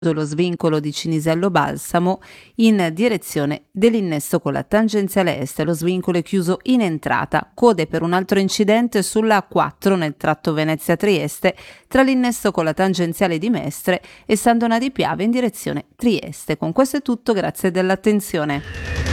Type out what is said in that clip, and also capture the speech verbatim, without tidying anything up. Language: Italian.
lo svincolo di Cinisello Balsamo in direzione dell'innesto con la tangenziale est. Lo svincolo è chiuso in entrata. Code per un altro incidente sulla A quattro nel tratto Venezia-Trieste tra l'innesto con la tangenziale di Mestre e San Donà di Piave in direzione Trieste. Con questo è tutto, grazie dell'attenzione.